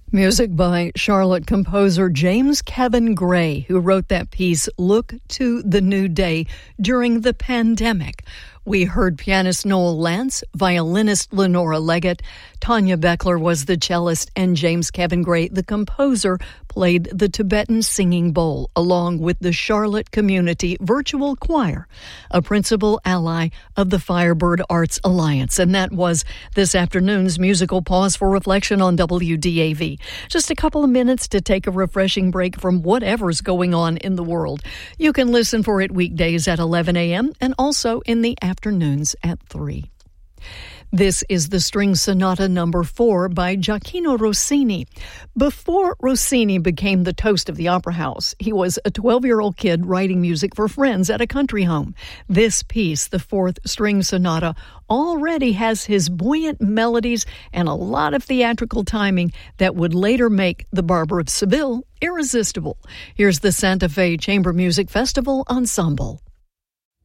Music by Charlotte composer James Kevin Gray, who wrote that piece, Look to the New Day, during the pandemic. We heard pianist Noel Lance, violinist Lenora Leggett, Tanya Beckler was the cellist, and James Kevin Gray, the composer, played the Tibetan Singing Bowl along with the Charlotte Community Virtual Choir, a principal ally of the Firebird Arts Alliance. And that was this afternoon's musical pause for reflection on WDAV. Just a couple of minutes to take a refreshing break from whatever's going on in the world. You can listen for it weekdays at 11 a.m. and also in the afternoons at 3. This is the String Sonata No. 4 by Gioacchino Rossini. Before Rossini became the toast of the Opera House, he was a 12-year-old kid writing music for friends at a country home. This piece, the 4th String Sonata, already has his buoyant melodies and a lot of theatrical timing that would later make The Barber of Seville irresistible. Here's the Santa Fe Chamber Music Festival Ensemble.